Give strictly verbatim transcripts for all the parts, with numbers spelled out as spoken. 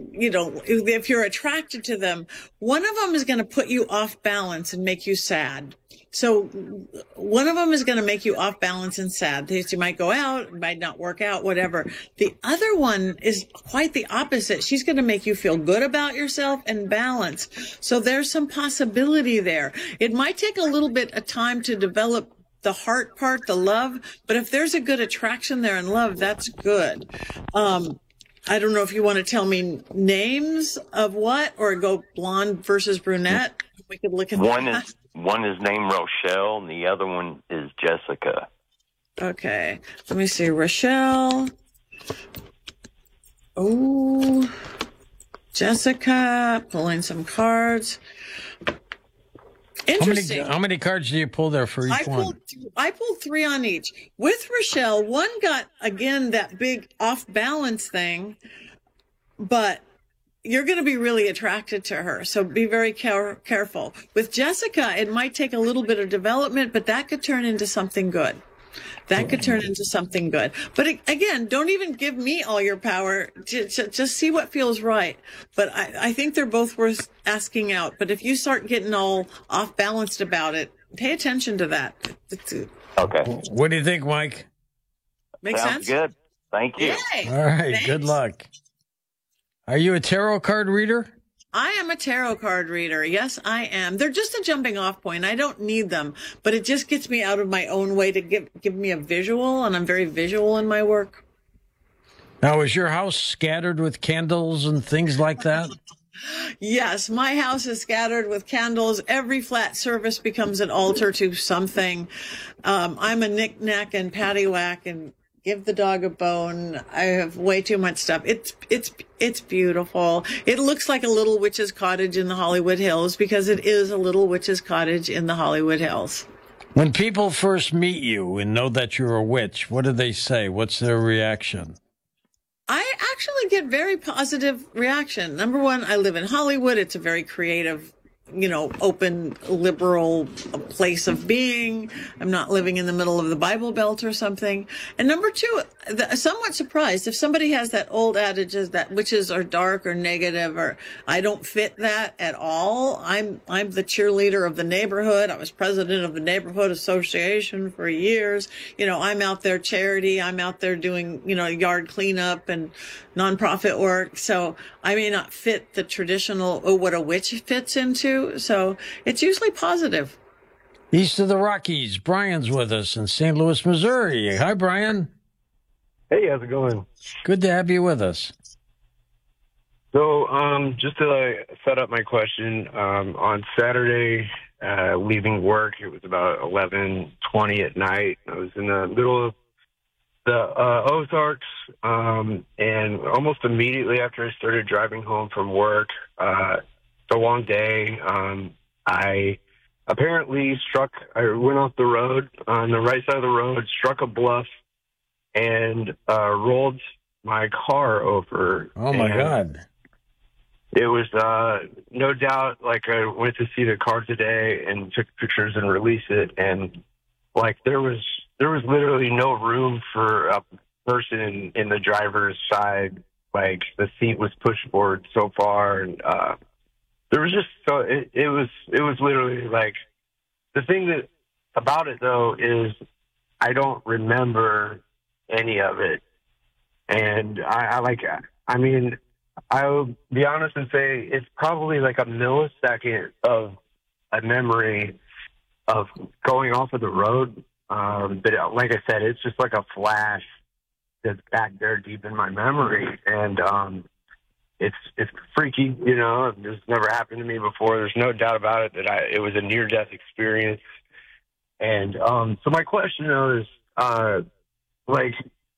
you know, if you're attracted to them, one of them is going to put you off balance and make you sad. So one of them is going to make you off balance and sad. You might go out, it might not work out, whatever. The other one is quite the opposite. She's going to make you feel good about yourself and balance. So there's some possibility there. It might take a little bit of time to develop the heart part, the love, but if there's a good attraction there and love, that's good. Um, I don't know if you want to tell me names of what, or go blonde versus brunette. We could look at one that. is one is named Rochelle, and the other one is Jessica. Okay, let me see. Rochelle. Oh, Jessica. Pulling some cards. Interesting. How many, how many cards do you pull there for each I pulled, one? I pulled three on each. With Rochelle, one got, again, that big off-balance thing, but you're going to be really attracted to her, so be very care- careful. With Jessica, it might take a little bit of development, but that could turn into something good. That could turn into something good. But again, don't even give me all your power. Just, just see what feels right. But I, I think they're both worth asking out. But if you start getting all off balanced about it, pay attention to that. Okay. What do you think, Mike? Makes Sounds sense? good. Thank you. Yay. All right. Thanks. Good luck. Are you a tarot card reader? I am a tarot card reader. Yes, I am. They're just a jumping off point. I don't need them, but it just gets me out of my own way to give give me a visual, and I'm very visual in my work. Now, is your house scattered with candles and things like that? Yes, my house is scattered with candles. Every flat surface becomes an altar to something. Um, I'm a knick-knack and paddywhack and give the dog a bone. I have way too much stuff. It's it's it's beautiful. It looks like a little witch's cottage in the Hollywood Hills because it is a little witch's cottage in the Hollywood Hills. When people first meet you and know that you're a witch, what do they say? What's their reaction? I actually get very positive reaction. Number one, I live in Hollywood. It's a very creative, you know, open, liberal place of being. I'm not living in the middle of the Bible Belt or something. And number two, the, somewhat surprised if somebody has that old adage is that witches are dark or negative, or I don't fit that at all. I'm, I'm the cheerleader of the neighborhood. I was president of the neighborhood association for years. You know, I'm out there charity. I'm out there doing, you know, yard cleanup and nonprofit work. So I may not fit the traditional, oh, what a witch fits into. So it's usually positive. East of the Rockies, Brian's with us in Saint Louis, Missouri. Hi, Brian. Hey, how's it going? Good to have you with us. So, um, just to like, set up my question, um, on Saturday, uh, leaving work, it was about eleven twenty at night. I was in the middle of the uh, Ozarks, um, and almost immediately after I started driving home from work, uh, it's a long day. Um, I apparently struck, I went off the road on the right side of the road, struck a bluff, and uh, rolled my car over. Oh, my and God. It was uh, no doubt, like, I went to see the car today and took pictures and released it, and, like, there was there was literally no room for a person in, in the driver's side. Like, the seat was pushed forward so far, and uh, there was just so it, it was it was literally like the thing that about it though is I don't remember any of it, and I, I like I mean I'll be honest and say it's probably like a millisecond of a memory of going off of the road. Um, but like I said, it's just like a flash that's back there deep in my memory, and um, it's it's freaky. You know, it's never happened to me before. There's no doubt about it that I it was a near death experience. And um, so my question though is, uh, like,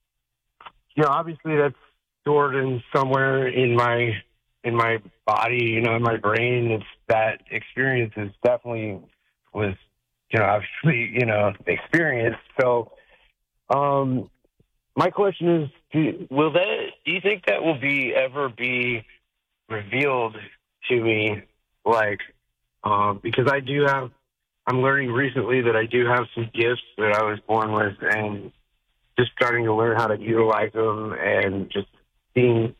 you know, obviously that's stored in somewhere in my in my body, you know, in my brain. It's that experience is definitely was, you know, obviously, you know, experience. So, um, my question is, do, will that, do you think that will be ever be revealed to me? Like, um, because I do have, I'm learning recently that I do have some gifts that I was born with, and just starting to learn how to utilize them, and just seeing